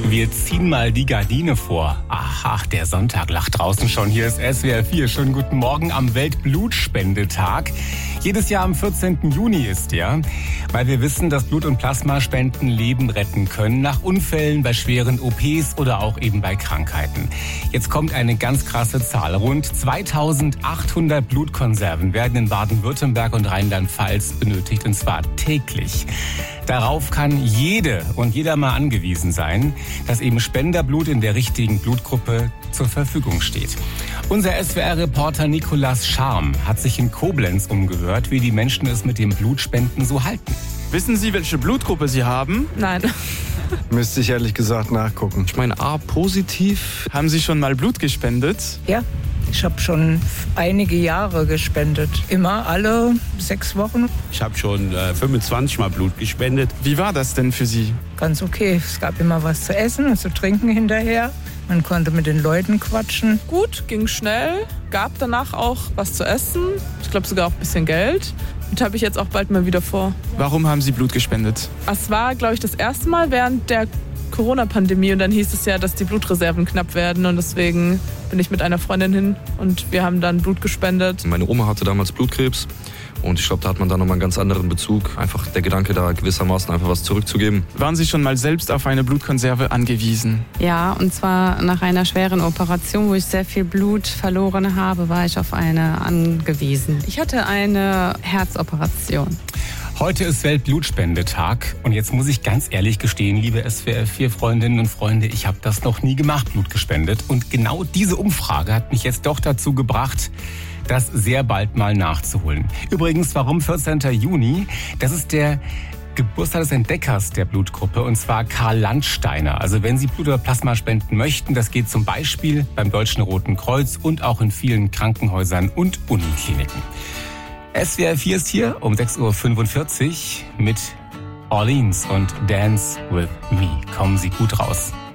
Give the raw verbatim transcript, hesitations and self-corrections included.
Wir ziehen mal die Gardine vor. Aha, der Sonntag lacht draußen schon. Hier ist S W R vier. Schönen guten Morgen am Weltblutspendetag. Jedes Jahr am vierzehnten Juni ist der, weil wir wissen, dass Blut- und Plasmaspenden Leben retten können, nach Unfällen, bei schweren O Ps oder auch eben bei Krankheiten. Jetzt kommt eine ganz krasse Zahl. Rund zweitausendachthundert Blutkonserven werden in Baden-Württemberg und Rheinland-Pfalz benötigt, und zwar täglich. Darauf kann jede und jeder mal angewiesen sein, dass eben Spenderblut in der richtigen Blutgruppe zur Verfügung steht. Unser S W R-Reporter Nicolas Scharm hat sich in Koblenz umgehört, wie die Menschen es mit dem Blutspenden so halten. Wissen Sie, welche Blutgruppe Sie haben? Nein. Müsste ich ehrlich gesagt nachgucken. Ich meine A positiv. Haben Sie schon mal Blut gespendet? Ja, ich habe schon einige Jahre gespendet. Immer alle sechs Wochen. Ich habe schon äh, fünfundzwanzig Mal Blut gespendet. Wie war das denn für Sie? Ganz okay. Es gab immer was zu essen und zu trinken hinterher. Man konnte mit den Leuten quatschen. Gut, ging schnell. Gab danach auch was zu essen. Ich glaube sogar auch ein bisschen Geld. Und habe ich jetzt auch bald mal wieder vor. Warum haben Sie Blut gespendet? Es war, glaube ich, das erste Mal während der Corona-Pandemie. Und dann hieß es ja, dass die Blutreserven knapp werden. Und deswegen bin ich mit einer Freundin hin und wir haben dann Blut gespendet. Meine Oma hatte damals Blutkrebs. Und ich glaube, da hat man dann nochmal einen ganz anderen Bezug. Einfach der Gedanke, da gewissermaßen einfach was zurückzugeben. Waren Sie schon mal selbst auf eine Blutkonserve angewiesen? Ja, und zwar nach einer schweren Operation, wo ich sehr viel Blut verloren habe, war ich auf eine angewiesen. Ich hatte eine Herzoperation. Heute ist Weltblutspendetag und jetzt muss ich ganz ehrlich gestehen, liebe S W R vier Freundinnen und Freunde, ich habe das noch nie gemacht, Blut gespendet. Und genau diese Umfrage hat mich jetzt doch dazu gebracht, das sehr bald mal nachzuholen. Übrigens, warum vierzehnten Juni? Das ist der Geburtstag des Entdeckers der Blutgruppe, und zwar Karl Landsteiner. Also wenn Sie Blut oder Plasma spenden möchten, das geht zum Beispiel beim Deutschen Roten Kreuz und auch in vielen Krankenhäusern und Unikliniken. S W R vier ist hier um sechs Uhr fünfundvierzig mit Orleans und Dance With Me. Kommen Sie gut raus.